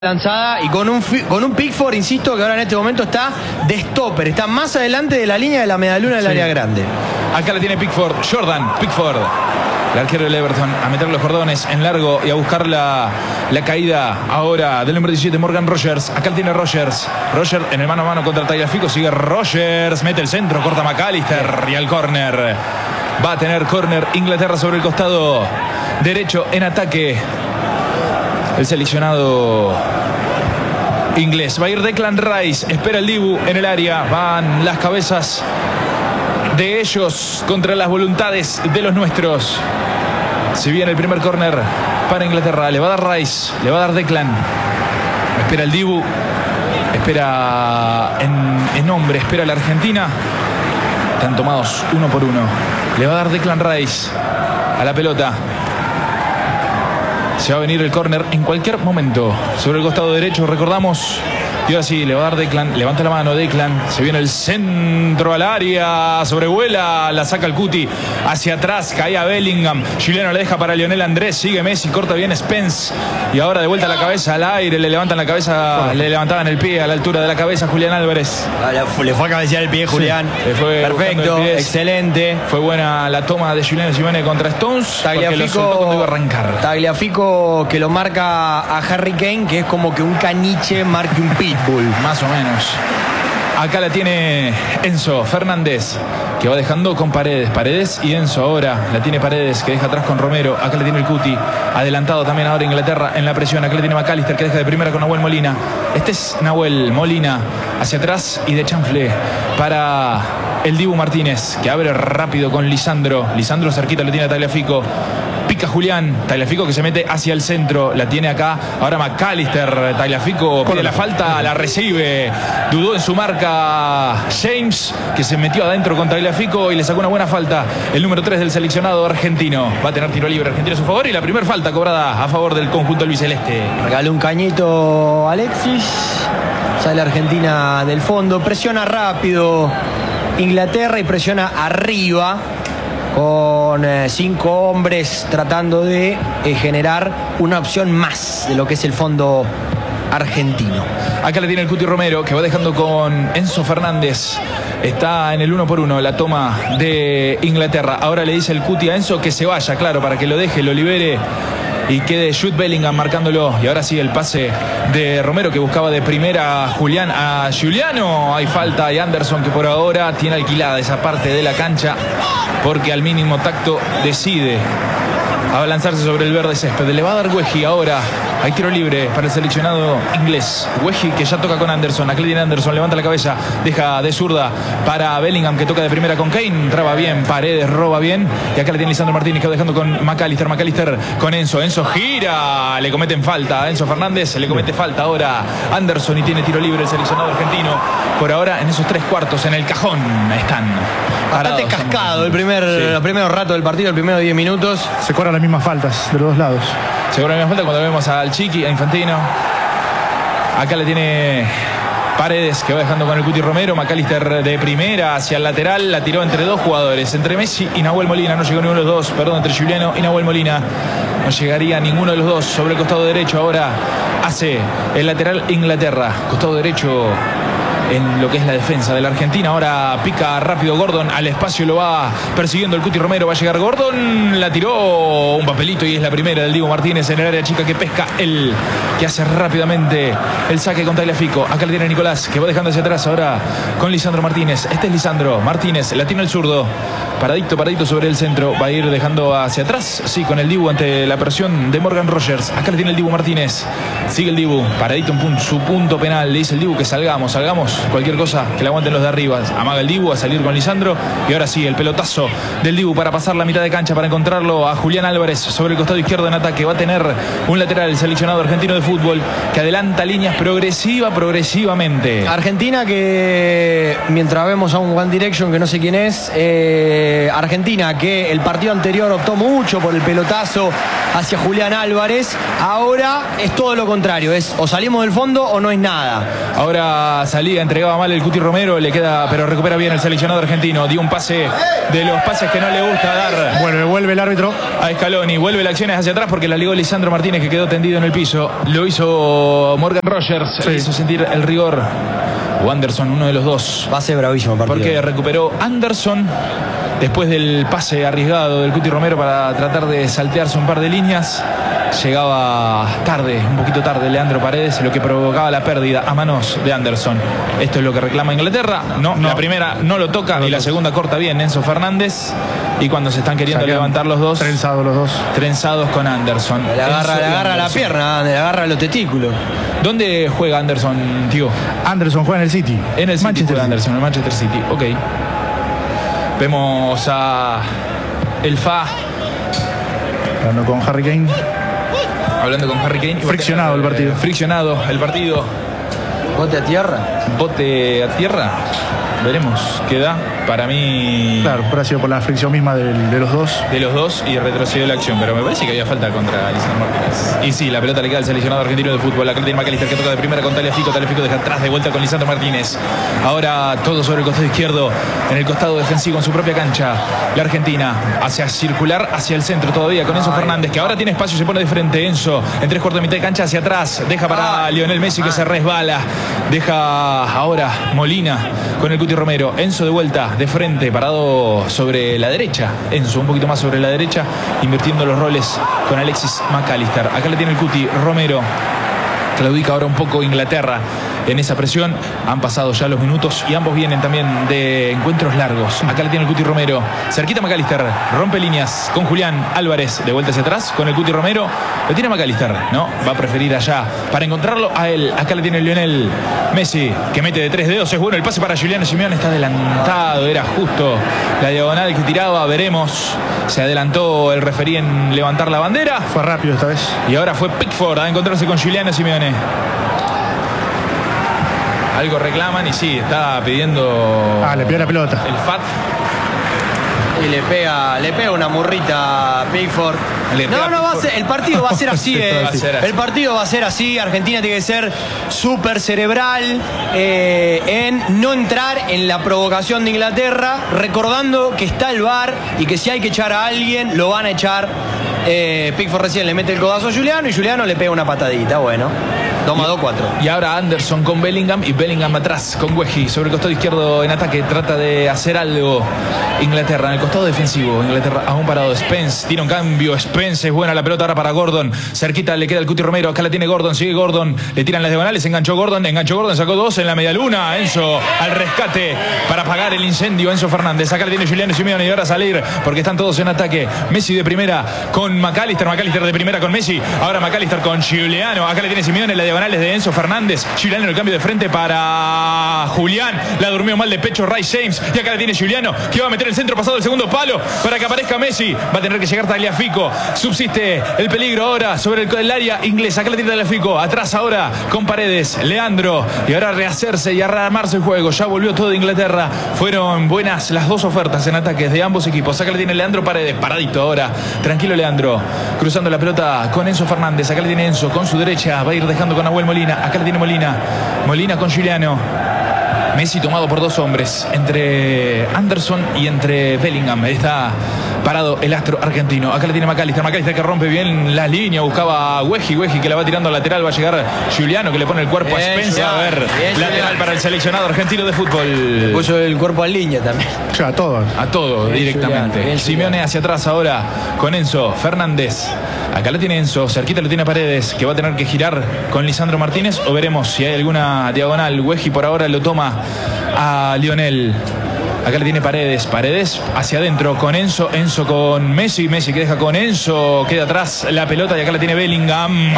lanzada y con un Pickford, insisto, que ahora en este momento está de stopper, está más adelante de la línea de la medialuna del área grande. Acá la tiene Pickford, Jordan Pickford, el arquero del Everton, a meter los cordones en largo y a buscar la caída ahora del número 17, Morgan Rogers. Acá la tiene Rogers en el mano a mano contra Tagliafico, sigue Rogers, mete el centro, corta McAllister y al córner. Va a tener córner Inglaterra sobre el costado derecho en ataque. El seleccionado inglés. Va a ir Declan Rice. Espera el Dibu en el área. Van las cabezas de ellos contra las voluntades de los nuestros. Si viene el primer córner para Inglaterra, le va a dar Rice, le va a dar Declan. Espera el Dibu. Espera en hombre. Espera la Argentina. Están tomados uno por uno. Le va a dar Declan Rice a la pelota. Se va a venir el córner en cualquier momento. Sobre el costado derecho, recordamos. Y ahora sí, le va a dar Declan. Levanta la mano Declan. Se viene el centro al área. Sobrevuela. La saca el Cuti. Hacia atrás. Cae a Bellingham. Juliano le deja para Lionel Andrés. Sigue Messi. Corta bien Spence. Y ahora de vuelta la cabeza al aire. Le levantan la cabeza. Le levantaban el pie a la altura de la cabeza Julián Álvarez. Le fue a cabecear el pie, Julián. Sí, le fue perfecto. Excelente. Fue buena la toma de Juliano Simeone contra Stones. Tagliafico cuando iba a arrancar. Tagliafico que lo marca a Harry Kane, que es como que un caniche marque un pitbull. Más o menos. Acá la tiene Enzo Fernández, que va dejando con Paredes y Enzo ahora. La tiene Paredes, que deja atrás con Romero. Acá la tiene el Cuti, adelantado también ahora Inglaterra en la presión. Acá la tiene McAllister, que deja de primera con Nahuel Molina. Este es Nahuel Molina hacia atrás y de chanfle para el Dibu Martínez, que abre rápido con Lisandro. Lisandro cerquita le tiene a Tagliafico. Pica Julián, Tagliafico que se mete hacia el centro, la tiene acá, ahora McAllister, Tagliafico pide la falta, la recibe, dudó en su marca James, que se metió adentro con Tagliafico y le sacó una buena falta, el número 3 del seleccionado argentino. Va a tener tiro libre argentino a su favor y la primera falta cobrada a favor del conjunto albiceleste. Regaló un cañito Alexis, sale Argentina del fondo, presiona rápido Inglaterra y presiona arriba, con 5 hombres tratando de generar una opción más de lo que es el fondo argentino. Acá le tiene el Cuti Romero, que va dejando con Enzo Fernández. Está en el 1 por 1 la toma de Inglaterra. Ahora le dice el Cuti a Enzo que se vaya, claro, para que lo deje, lo libere y quede Jude Bellingham marcándolo. Y ahora sí el pase de Romero, que buscaba de primera a Juliano. Hay falta y Anderson, que por ahora tiene alquilada esa parte de la cancha porque al mínimo tacto decide abalanzarse sobre el verde césped. Le va a dar Wehi ahora. Hay tiro libre para el seleccionado inglés. Wehi, que ya toca con Anderson. Aquí tiene Anderson, levanta la cabeza, deja de zurda para Bellingham, que toca de primera con Kane. Traba bien, Paredes roba bien. Y acá le tiene Lisandro Martínez, que va dejando con McAllister. McAllister con Enzo. Enzo gira. Le cometen falta a Enzo Fernández. Le comete falta ahora Anderson y tiene tiro libre el seleccionado argentino. Por ahora en esos 3/4 en el cajón están. Bastante cascado el primer rato del partido, el primero 10 minutos. Se cobran las mismas faltas de los dos lados. Se cobran las mismas faltas cuando vemos al Chiqui, a Infantino. Acá le tiene Paredes, que va dejando con el Cuti Romero. McAllister de primera hacia el lateral. La tiró entre 2 jugadores, entre Messi y Nahuel Molina. No llegó ninguno de los dos, perdón, entre Juliano y Nahuel Molina. No llegaría ninguno de los dos. Sobre el costado derecho ahora hace el lateral Inglaterra. Costado derecho en lo que es la defensa de la Argentina. Ahora pica rápido Gordon, al espacio lo va persiguiendo el Cuti Romero. Va a llegar Gordon, la tiró un papelito y es la primera del Dibu Martínez en el área chica, que pesca él, que hace rápidamente el saque con Tagliafico. Acá le tiene Nicolás, que va dejando hacia atrás ahora con Lisandro Martínez. Este es Lisandro Martínez, la tiene el zurdo, paradito sobre el centro. Va a ir dejando hacia atrás, sí, con el Dibu ante la presión de Morgan Rogers. Acá le tiene el Dibu Martínez, sigue el Dibu, paradito en su punto penal. Le dice el Dibu que salgamos, cualquier cosa, que le aguanten los de arriba. Amaga el Dibu a salir con Lisandro. Y ahora sí, el pelotazo del Dibu para pasar la mitad de cancha, para encontrarlo a Julián Álvarez sobre el costado izquierdo en ataque. Va a tener un lateral seleccionado argentino de fútbol, que adelanta líneas progresivamente. Argentina, que mientras vemos a un One Direction que no sé quién es, Argentina, que el partido anterior optó mucho por el pelotazo hacia Julián Álvarez, ahora es todo lo contrario, es o salimos del fondo o no es nada. Ahora salía entre entregaba mal el Cuti Romero, le queda, pero recupera bien el seleccionado argentino. Dio un pase de los pases que no le gusta dar. Vuelve el árbitro A Scaloni, vuelve la acción hacia atrás porque la ligó Lisandro Martínez, que quedó tendido en el piso. Lo hizo Morgan Rogers, sí. Hizo sentir el rigor. O Anderson, uno de los dos. Va a ser bravísimo el partido. Porque recuperó Anderson después del pase arriesgado del Cuti Romero para tratar de saltearse un par de líneas. Llegaba tarde, un poquito tarde Leandro Paredes, lo que provocaba la pérdida a manos de Anderson. Esto es lo que reclama Inglaterra. No. La primera no lo toca y la segunda corta bien Enzo Fernández. Y cuando se están queriendo levantar los dos, trenzados los dos. Trenzados con Anderson. Le agarra la pierna, le agarra los testículos. ¿Dónde juega Anderson, tío? Anderson juega en el City. En el City Manchester juega City. Anderson, en Manchester City. Ok. Vemos a el Fa Hablando con Harry Kane. hablando con Harry Kane. Friccionado el partido. Friccionado el partido. Bote a tierra. Bote a tierra. Veremos qué da. Para mí, Claro, pero ha sido por la fricción misma de los dos. de los dos, y retrocedió la acción. Pero me parece que había falta contra Lisandro Martínez. Y sí, la pelota le queda al seleccionado argentino de fútbol. La tiene McAllister, que toca de primera con Tagliafico. Tagliafico deja atrás de vuelta con Lisandro Martínez. Ahora todo sobre el costado izquierdo, en el costado defensivo, en su propia cancha. La Argentina hacia circular, hacia el centro todavía con Enzo Fernández, que ahora tiene espacio y se pone de frente. Enzo, en 3/4 de mitad de cancha hacia atrás. Deja para Lionel Messi, que se resbala. Deja ahora Molina con el Cuti Romero. Enzo de vuelta, de frente, parado sobre la derecha. Enzo un poquito más sobre la derecha, invirtiendo los roles con Alexis McAllister. Acá le tiene el Cuti Romero. Claudica ahora un poco Inglaterra en esa presión. Han pasado ya los minutos y ambos vienen también de encuentros largos. Acá le tiene el Cuti Romero. Cerquita McAllister. Rompe líneas con Julián Álvarez. De vuelta hacia atrás con el Cuti Romero. Lo tiene McAllister. No, va a preferir allá para encontrarlo a él. Acá le tiene Lionel Messi, que mete de 3 dedos. Es bueno el pase para Giuliano Simeone. Está adelantado. Era justo la diagonal que tiraba. Veremos. Se adelantó el referí en levantar la bandera. Fue rápido esta vez. Y ahora fue Pickford a encontrarse con Giuliano Simeone. Algo reclaman y sí, está pidiendo. Le pidió la pelota. El FAT. Y le pega una murrita a Pickford. No, va a ser, el partido va a ser así. Va a ser así. El partido va a ser así. Argentina tiene que ser súper cerebral en no entrar en la provocación de Inglaterra, recordando que está el VAR y que si hay que echar a alguien, lo van a echar. Pickford recién le mete el codazo a Giuliano y Giuliano le pega una patadita. Bueno, toma 2-4. Y ahora Anderson con Bellingham y Bellingham atrás con Wehi sobre el costado izquierdo en ataque. Trata de hacer algo Inglaterra en el costado defensivo. Inglaterra aún parado. Spence tiene un cambio. Spence es buena la pelota ahora para Gordon. Cerquita le queda el Cuti Romero. Acá la tiene Gordon. Sigue Gordon. Le tiran las diagonales. Enganchó Gordon. Sacó 2 en la media luna. Enzo al rescate para apagar el incendio. Enzo Fernández. Acá le tiene Giuliano Simeone. Y ahora salir porque están todos en ataque. Messi de primera con McAllister. McAllister de primera con Messi. Ahora McAllister con Giuliano. Acá le tiene Simeone. La diagonales de Enzo Fernández. Giuliano en el cambio de frente para Julián. La durmió mal de pecho Rice James. Y acá le tiene Giuliano, que va a meter el centro pasado el segundo palo para que aparezca Messi. Va a tener que llegar Tagliafico. Subsiste el peligro ahora sobre el área inglesa. Acá le tiene Tagliafico. Atrás ahora con Paredes. Leandro. Y ahora rehacerse y armarse el juego. Ya volvió todo de Inglaterra. Fueron buenas las dos ofertas en ataques de ambos equipos. Acá le tiene Leandro Paredes. Paradito ahora. Tranquilo Leandro. Cruzando la pelota con Enzo Fernández. Acá le tiene Enzo con su derecha. Va a ir dejando con Nahuel Molina. Acá le tiene Molina. Molina con Giuliano. Messi tomado por dos hombres, entre Anderson y entre Bellingham. Está parado el astro argentino. Acá le tiene McAllister. McAllister que rompe bien las líneas. Buscaba a Wehi que la va tirando al lateral. Va a llegar Giuliano, que le pone el cuerpo bien, a Spencer. A ver, bien, lateral para el seleccionado argentino de fútbol. Puso el cuerpo en línea también. Ya, a todo. A todo, bien, directamente. Giuliano, bien, Simeone hacia atrás ahora con Enzo Fernández. Acá le tiene Enzo, cerquita le tiene Paredes, que va a tener que girar con Lisandro Martínez, o veremos si hay alguna diagonal. Wehi por ahora lo toma a Lionel. Acá le tiene Paredes hacia adentro con Enzo con Messi que deja con Enzo, queda atrás la pelota y acá la tiene Bellingham.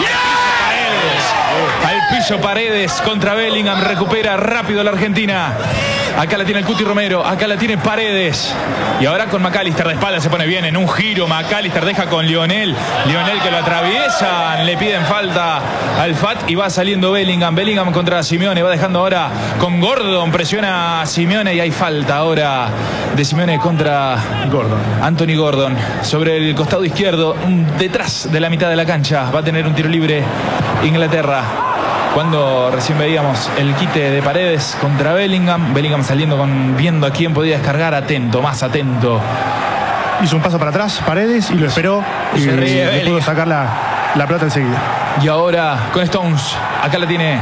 Al piso Paredes contra Bellingham, recupera rápido la Argentina. Acá la tiene el Cuti Romero, acá la tiene Paredes. Y ahora con McAllister de espalda se pone bien en un giro. McAllister deja con Lionel que lo atraviesan, le piden falta al FAT y va saliendo Bellingham contra Simeone, va dejando ahora con Gordon, presiona a Simeone y hay falta ahora de Simeone contra Anthony Gordon sobre el costado izquierdo, detrás de la mitad de la cancha. Va a tener un tiro libre Inglaterra. Cuando recién veíamos el quite de Paredes contra Bellingham. Bellingham saliendo viendo a quién podía descargar. Atento, más atento. Hizo un paso para atrás, Paredes, y lo esperó. Y se ríe le pudo Bellingham. sacar la pelota enseguida. Y ahora con Stones. Acá la tiene